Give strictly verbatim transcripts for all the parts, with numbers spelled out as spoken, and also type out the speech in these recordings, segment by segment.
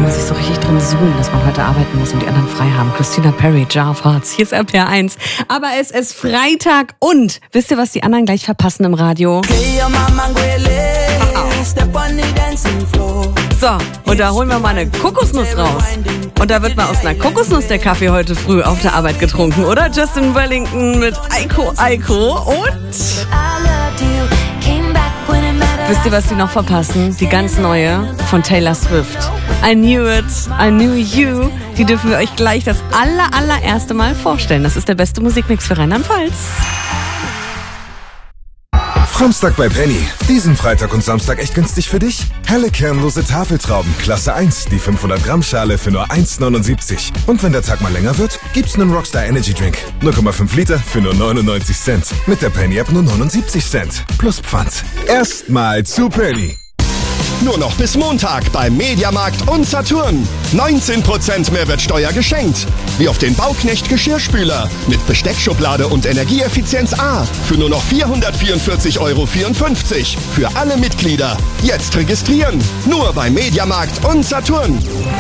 kann man sich so richtig drin suchen, dass man heute arbeiten muss und die anderen frei haben. Christina Perri, Jar of Hearts, hier ist R P R eins. Aber es ist Freitag und wisst ihr, was die anderen gleich verpassen im Radio? So, und da holen wir mal eine Kokosnuss raus. Und da wird mal aus einer Kokosnuss der Kaffee heute früh auf der Arbeit getrunken, oder? Justin Wellington mit Aiko Aiko und... Wisst ihr, was die noch verpassen? Die ganz neue von Taylor Swift. I Knew It, I Knew You. Die dürfen wir euch gleich das aller, allererste Mal vorstellen. Das ist der beste Musikmix für Rheinland-Pfalz. Samstag bei Penny. Diesen Freitag und Samstag echt günstig für dich? Helle kernlose Tafeltrauben, Klasse eins, die fünfhundert Gramm Schale für nur eins neunundsiebzig. Und wenn der Tag mal länger wird, gibt's einen Rockstar Energy Drink. null Komma fünf Liter für nur neunundneunzig Cent. Mit der Penny App nur neunundsiebzig Cent. Plus Pfand. Erstmal zu Penny. Nur noch bis Montag beim Mediamarkt und Saturn. neunzehn Prozent Mehrwertsteuer geschenkt. Wie auf den Bauknecht Geschirrspüler mit Besteckschublade und Energieeffizienz A für nur noch vierhundertvierundvierzig Euro vierundfünfzig. Für alle Mitglieder. Jetzt registrieren. Nur beim Mediamarkt und Saturn.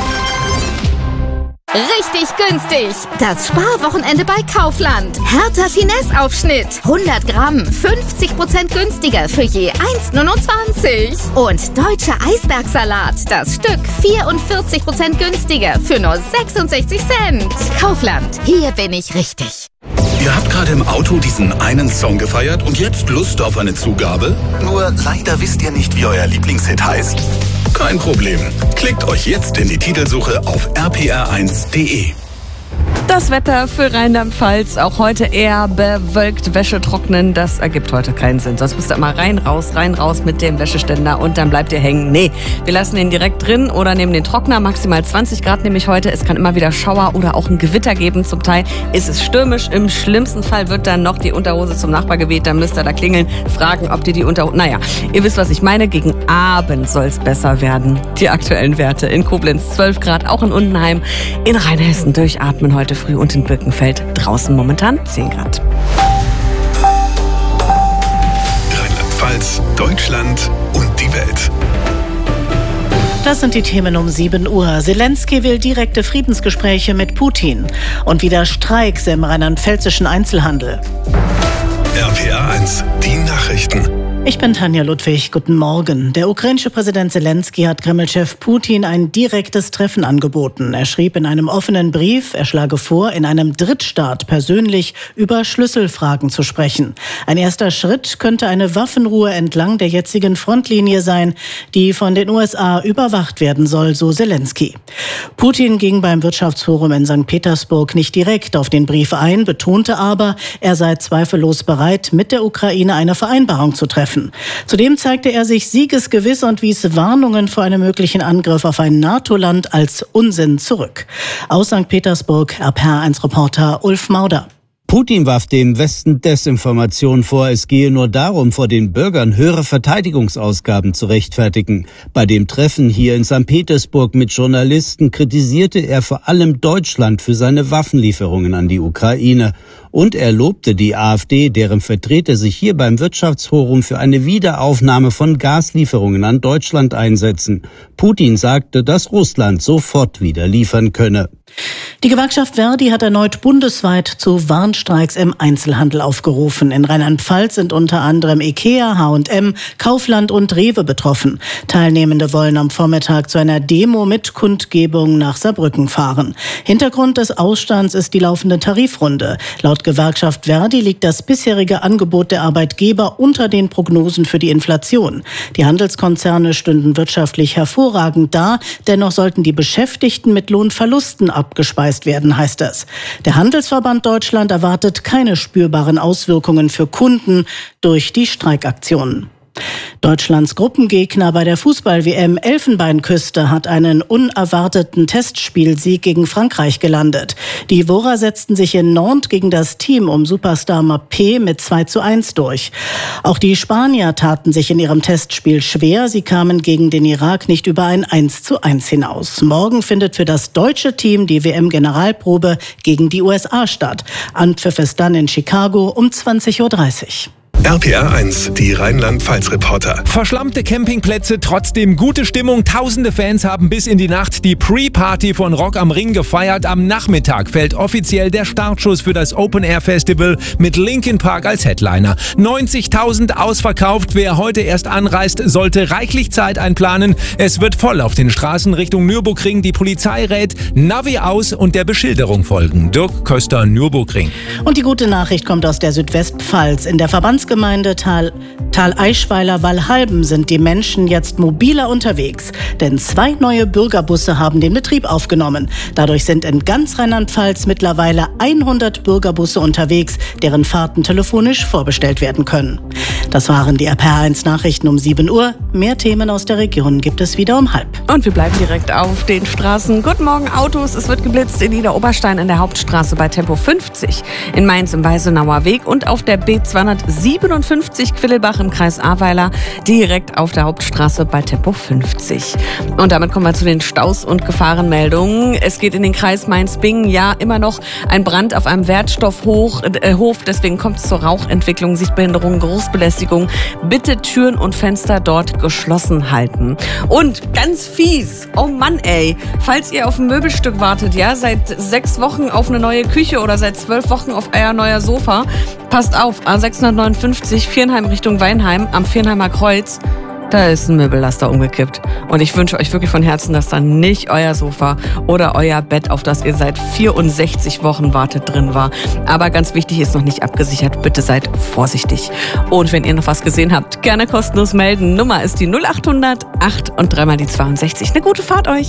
Richtig günstig. Das Sparwochenende bei Kaufland. Hertha Finesse-Aufschnitt. hundert Gramm. fünfzig Prozent günstiger für je eins neunundzwanzig. Und deutscher Eisbergsalat. Das Stück vierundvierzig Prozent günstiger für nur sechsundsechzig Cent. Kaufland. Hier bin ich richtig. Ihr habt gerade im Auto diesen einen Song gefeiert und jetzt Lust auf eine Zugabe? Nur leider wisst ihr nicht, wie euer Lieblingshit heißt. Kein Problem. Klickt euch jetzt in die Titelsuche auf r p r eins punkt d e. Das Wetter für Rheinland-Pfalz, auch heute eher bewölkt, Wäsche trocknen, das ergibt heute keinen Sinn. Sonst müsst ihr immer rein, raus, rein, raus mit dem Wäscheständer und dann bleibt ihr hängen. Nee, wir lassen den direkt drin oder nehmen den Trockner, maximal zwanzig Grad nämlich heute. Es kann immer wieder Schauer oder auch ein Gewitter geben. Zum Teil ist es stürmisch, im schlimmsten Fall wird dann noch die Unterhose zum Nachbar geweht, dann müsst ihr da klingeln, fragen, ob die die Unterhose... Naja, ihr wisst, was ich meine, gegen Abend soll es besser werden. Die aktuellen Werte in Koblenz zwölf Grad, auch in Undenheim, in Rheinhessen durchatmen heute früh und in Birkenfeld draußen momentan zehn Grad. Rheinland-Pfalz, Deutschland und die Welt. Das sind die Themen um sieben Uhr. Zelensky will direkte Friedensgespräche mit Putin. Und wieder Streiks im rheinland-pfälzischen Einzelhandel. R P R eins, die Nachrichten. Ich bin Tanja Ludwig. Guten Morgen. Der ukrainische Präsident Zelensky hat Kreml-Chef Putin ein direktes Treffen angeboten. Er schrieb in einem offenen Brief, er schlage vor, in einem Drittstaat persönlich über Schlüsselfragen zu sprechen. Ein erster Schritt könnte eine Waffenruhe entlang der jetzigen Frontlinie sein, die von den U S A überwacht werden soll, so Zelensky. Putin ging beim Wirtschaftsforum in Sankt Petersburg nicht direkt auf den Brief ein, betonte aber, er sei zweifellos bereit, mit der Ukraine eine Vereinbarung zu treffen. Zudem zeigte er sich siegesgewiss und wies Warnungen vor einem möglichen Angriff auf ein NATO-Land als Unsinn zurück. Aus Sankt Petersburg, R P R eins Reporter Ulf Mauder. Putin warf dem Westen Desinformation vor, es gehe nur darum, vor den Bürgern höhere Verteidigungsausgaben zu rechtfertigen. Bei dem Treffen hier in Sankt Petersburg mit Journalisten kritisierte er vor allem Deutschland für seine Waffenlieferungen an die Ukraine. Und er lobte die AfD, deren Vertreter sich hier beim Wirtschaftsforum für eine Wiederaufnahme von Gaslieferungen an Deutschland einsetzen. Putin sagte, dass Russland sofort wieder liefern könne. Die Gewerkschaft Verdi hat erneut bundesweit zu Warnstreiks im Einzelhandel aufgerufen. In Rheinland-Pfalz sind unter anderem IKEA, H und M, Kaufland und Rewe betroffen. Teilnehmende wollen am Vormittag zu einer Demo mit Kundgebung nach Saarbrücken fahren. Hintergrund des Ausstands ist die laufende Tarifrunde. Laut Gewerkschaft Verdi liegt das bisherige Angebot der Arbeitgeber unter den Prognosen für die Inflation. Die Handelskonzerne stünden wirtschaftlich hervorragend da, dennoch sollten die Beschäftigten mit Lohnverlusten abgespeist werden, heißt es. Der Handelsverband Deutschland erwartet keine spürbaren Auswirkungen für Kunden durch die Streikaktionen. Deutschlands Gruppengegner bei der Fußball-W M Elfenbeinküste hat einen unerwarteten Testspielsieg gegen Frankreich gelandet. Die Ivora setzten sich in Nantes gegen das Team um Superstar Mbappé mit zwei zu eins durch. Auch die Spanier taten sich in ihrem Testspiel schwer. Sie kamen gegen den Irak nicht über ein eins zu eins hinaus. Morgen findet für das deutsche Team die W M-Generalprobe gegen die U S A statt. Anpfiff ist dann in Chicago um zwanzig Uhr dreißig. R P R eins, die Rheinland-Pfalz-Reporter. Verschlammte Campingplätze, trotzdem gute Stimmung. Tausende Fans haben bis in die Nacht die Pre-Party von Rock am Ring gefeiert. Am Nachmittag fällt offiziell der Startschuss für das Open-Air-Festival mit Linkin Park als Headliner. neunzigtausend ausverkauft. Wer heute erst anreist, sollte reichlich Zeit einplanen. Es wird voll auf den Straßen Richtung Nürburgring. Die Polizei rät, Navi aus und der Beschilderung folgen. Dirk Köster, Nürburgring. Und die gute Nachricht kommt aus der Südwestpfalz. In der Verbandsgemeinde Tal, Tal-Eichweiler-Wallhalben sind die Menschen jetzt mobiler unterwegs. Denn zwei neue Bürgerbusse haben den Betrieb aufgenommen. Dadurch sind in ganz Rheinland-Pfalz mittlerweile hundert Bürgerbusse unterwegs, deren Fahrten telefonisch vorbestellt werden können. Das waren die R P R eins Nachrichten um sieben Uhr. Mehr Themen aus der Region gibt es wieder um halb. Und wir bleiben direkt auf den Straßen. Guten Morgen, Autos. Es wird geblitzt in Niederoberstein in der Hauptstraße bei Tempo fünfzig, in Mainz im Weisenauer Weg und auf der B zweihundertsiebenundfünfzig Quillelbach im Kreis Ahrweiler direkt auf der Hauptstraße bei Tempo fünfzig. Und damit kommen wir zu den Staus und Gefahrenmeldungen. Es geht in den Kreis Mainz-Bingen. Ja, immer noch ein Brand auf einem Wertstoffhof. Äh, Hof. Deswegen kommt es zur Rauchentwicklung, Sichtbehinderung, Geruchsbelästigung. Bitte Türen und Fenster dort geschlossen halten. Und ganz fies, oh Mann ey, falls ihr auf ein Möbelstück wartet, ja, seit sechs Wochen auf eine neue Küche oder seit zwölf Wochen auf euer neuer Sofa, passt auf, A sechshundertneunundfünfzig Viernheim Richtung Weinheim am Viernheimer Kreuz. Da ist ein Möbellaster umgekippt. Und ich wünsche euch wirklich von Herzen, dass da nicht euer Sofa oder euer Bett, auf das ihr seit vierundsechzig Wochen wartet, drin war. Aber ganz wichtig, ist noch nicht abgesichert. Bitte seid vorsichtig. Und wenn ihr noch was gesehen habt, gerne kostenlos melden. Nummer ist die null achthundert acht und dreimal die zweiundsechzig. Eine gute Fahrt euch.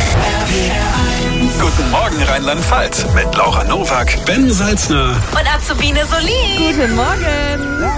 Guten Morgen Rheinland-Pfalz mit Laura Nowak, Ben Salzner Und Azubine Solin. Guten Morgen.